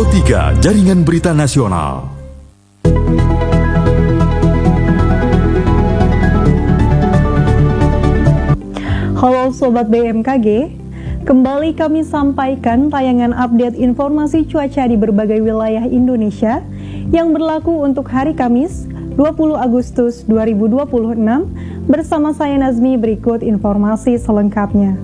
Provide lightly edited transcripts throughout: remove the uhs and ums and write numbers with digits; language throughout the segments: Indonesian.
Pro 3 Jaringan Berita Nasional. Halo Sobat BMKG, kembali kami sampaikan tayangan update informasi cuaca di berbagai wilayah Indonesia yang berlaku untuk hari Kamis 20 Agustus 2026 bersama saya Nazmi. Berikut informasi selengkapnya.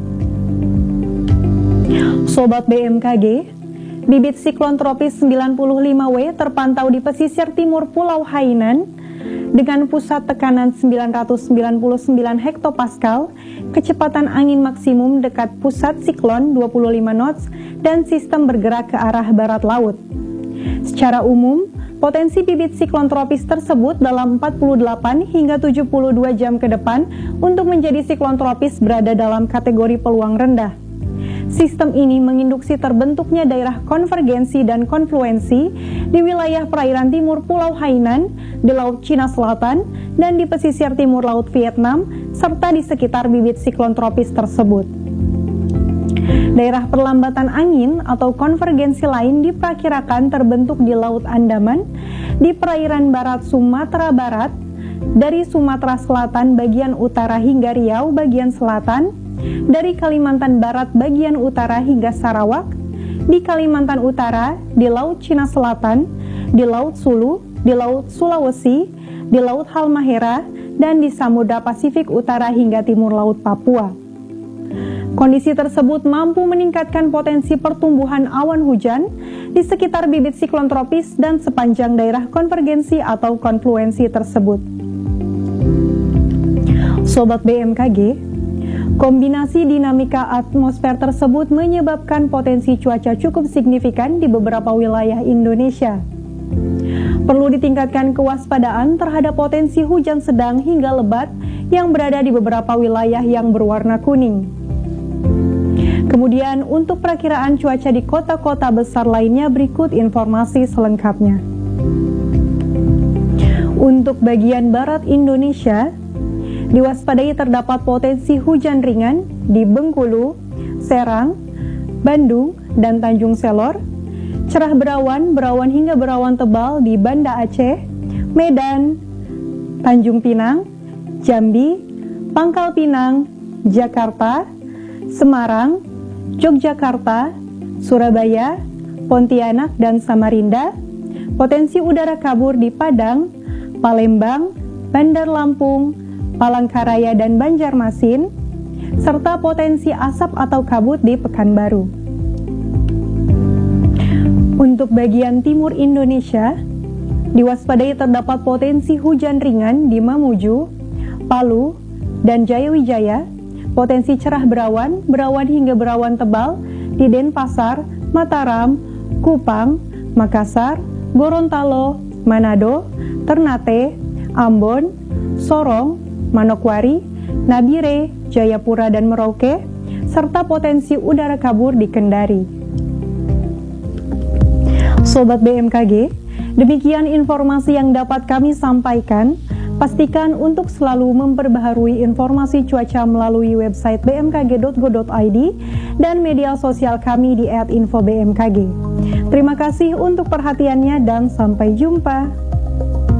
Sobat BMKG, bibit siklon tropis 95W terpantau di pesisir timur Pulau Hainan dengan pusat tekanan 999 hektopascal, kecepatan angin maksimum dekat pusat siklon 25 knots dan sistem bergerak ke arah barat laut. Secara umum, potensi bibit siklon tropis tersebut dalam 48 hingga 72 jam ke depan untuk menjadi siklon tropis berada dalam kategori peluang rendah. Sistem ini menginduksi terbentuknya daerah konvergensi dan konfluensi di wilayah perairan timur Pulau Hainan, di Laut Cina Selatan, dan di pesisir timur Laut Vietnam, serta di sekitar bibit siklon tropis tersebut. Daerah perlambatan angin atau konvergensi lain diperkirakan terbentuk di Laut Andaman, di perairan barat Sumatera Barat, dari Sumatera Selatan bagian utara hingga Riau bagian selatan, dari Kalimantan Barat bagian utara hingga Sarawak, di Kalimantan Utara, di Laut Cina Selatan, di Laut Sulu, di Laut Sulawesi, di Laut Halmahera, dan di Samudra Pasifik Utara hingga Timur Laut Papua. Kondisi tersebut mampu meningkatkan potensi pertumbuhan awan hujan di sekitar bibit siklon tropis dan sepanjang daerah konvergensi atau konfluensi tersebut. Sobat BMKG, kombinasi dinamika atmosfer tersebut menyebabkan potensi cuaca cukup signifikan di beberapa wilayah Indonesia. Perlu ditingkatkan kewaspadaan terhadap potensi hujan sedang hingga lebat yang berada di beberapa wilayah yang berwarna kuning. Kemudian untuk perakiraan cuaca di kota-kota besar lainnya berikut informasi selengkapnya. Untuk bagian barat Indonesia, diwaspadai terdapat potensi hujan ringan di Bengkulu, Serang, Bandung, dan Tanjung Selor, cerah berawan hingga berawan tebal di Banda Aceh, Medan, Tanjung Pinang, Jambi, Pangkal Pinang, Jakarta, Semarang, Yogyakarta, Surabaya, Pontianak, dan Samarinda, potensi udara kabur di Padang, Palembang, Bandar Lampung, Palangkaraya, dan Banjarmasin, serta potensi asap atau kabut di Pekanbaru. Untuk bagian timur Indonesia, diwaspadai terdapat potensi hujan ringan di Mamuju, Palu, dan Jayawijaya, potensi cerah berawan hingga berawan tebal di Denpasar, Mataram, Kupang, Makassar, Gorontalo, Manado, Ternate, Ambon, Sorong, Manokwari, Nabire, Jayapura, dan Merauke, serta potensi udara kabur di Kendari. Sobat BMKG, demikian informasi yang dapat kami sampaikan. Pastikan untuk selalu memperbaharui informasi cuaca melalui website bmkg.go.id dan media sosial kami di @infobmkg. Terima kasih untuk perhatiannya dan sampai jumpa.